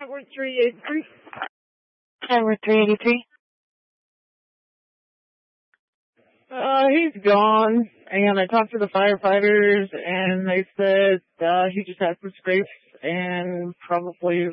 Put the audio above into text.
Network 383. Network 383. He's gone, and I talked to the firefighters, and they said, he just had some scrapes and probably